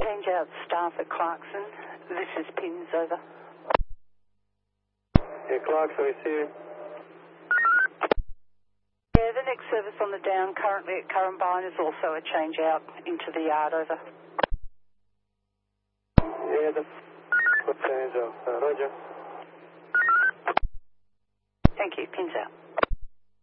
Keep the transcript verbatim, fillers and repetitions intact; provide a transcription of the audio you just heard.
change out staff at Clarkson. This is Pins, over. Yeah, Clarkson, we see you. Yeah, the next service on the down currently at Currumbine is also a change out into the yard, over. Yeah, the change out. Uh, Roger. Thank you, Pins out.